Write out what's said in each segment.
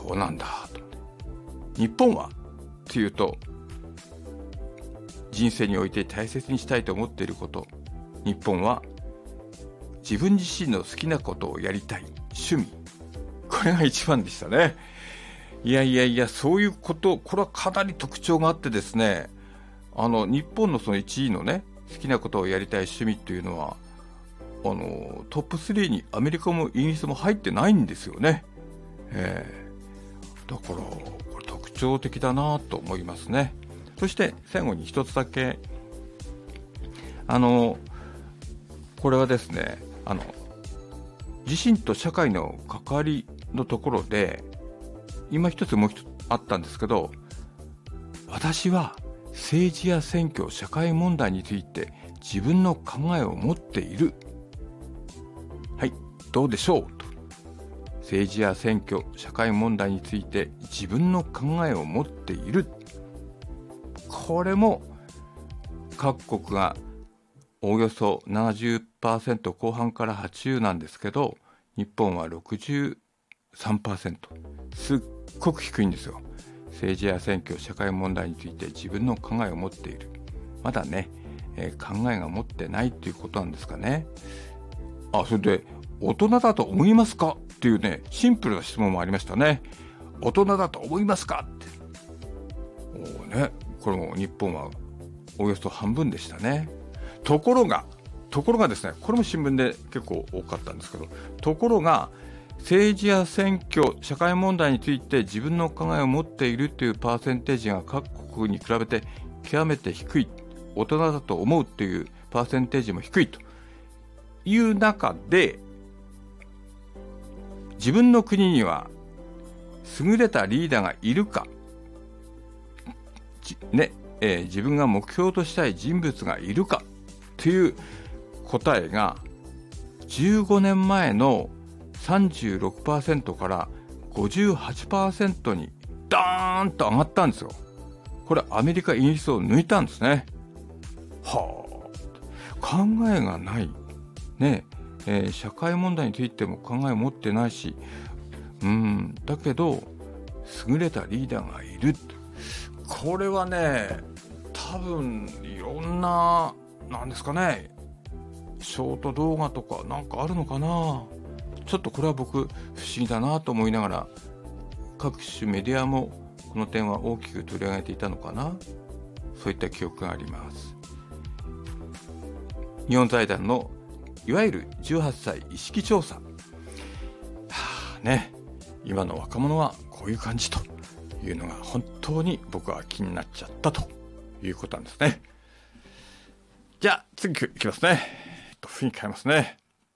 こうなんだと。日本はというと、人生において大切にしたいと思っていること、日本は自分自身の好きなことをやりたい趣味、これが一番でしたね。いやそういうこと、これはかなり特徴があってですね、日本のその1位のね、好きなことをやりたい趣味っていうのはトップ3にアメリカもイギリスも入ってないんですよね。だからこれ特徴的だなと思いますね。そして最後に一つだけこれはですね、自身と社会の関わりのところで今一つもう一つあったんですけど、私は政治や選挙、社会問題について自分の考えを持っている。はい、どうでしょうと。政治や選挙、社会問題について自分の考えを持っている。これも各国がおよそ 70% 後半から80なんですけど、日本は 63%。すっごく低いんですよ。政治や選挙、社会問題について自分の考えを持っている。まだね、考えが持ってないということなんですかね。それで、大人だと思いますかっていうね、シンプルな質問もありましたね。大人だと思いますかって。これも日本はおよそ半分でしたね。ところがですね、これも新聞で結構多かったんですけど、ところが政治や選挙、社会問題について自分の考えを持っているというパーセンテージが各国に比べて極めて低い。大人だと思うというパーセンテージも低いという中で、自分の国には優れたリーダーがいるか、自分が目標としたい人物がいるかという答えが15年前の 36% から 58% にダーンと上がったんですよ。これアメリカ、イギリスを抜いたんですね。考えがないね。社会問題についても考えを持ってないし、だけど優れたリーダーがいる。これはね、多分いろんな、なんですかね、ショート動画とかなんかあるのかな。ちょっとこれは僕不思議だなと思いながら、各種メディアもこの点は大きく取り上げていたのかな。そういった記憶があります。日本財団のいわゆる18歳意識調査、今の若者はこういう感じというのが本当に僕は気になっちゃったということなんですね。じゃあ次いきますね。雰囲気変えますね。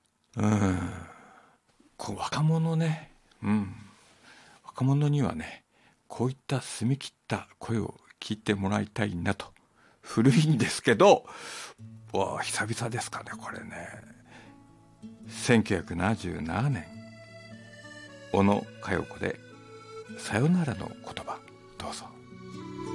こう若者ね、若者にはね、こういった澄み切った声を聞いてもらいたいなと。古いんですけど、久々ですかね、これね。1977年、小野佳代子でさよならの言葉、どうぞ。